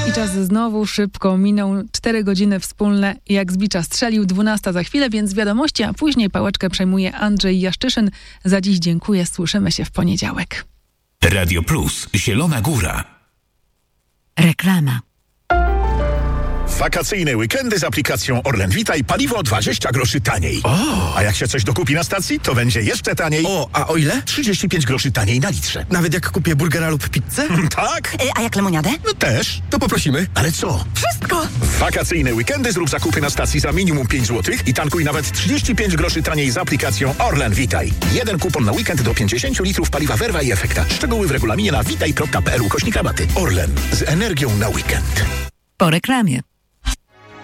I czas znowu szybko minął. 4 godziny wspólne, jak z bicza strzelił. 12 za chwilę, więc wiadomości, a później pałeczkę przejmuje Andrzej Jaszczyszyn. Za dziś dziękuję, słyszymy się w poniedziałek. Radio Plus, Zielona Góra. Reklama. Wakacyjne weekendy z aplikacją Orlen Witaj, paliwo 20 groszy taniej. A jak się coś dokupi na stacji, to będzie jeszcze taniej. A o ile? 35 groszy taniej na litrze. Nawet jak kupię burgera lub pizzę? Tak? A jak lemoniadę? No też. To poprosimy. Ale co? Wszystko! W wakacyjne weekendy zrób zakupy na stacji za minimum 5 zł i tankuj nawet 35 groszy taniej z aplikacją Orlen Witaj. Jeden kupon na weekend do 50 litrów paliwa Verva i Efekta. Szczegóły w regulaminie na witaj.pl/rabaty. Orlen. Z energią na weekend. Po reklamie.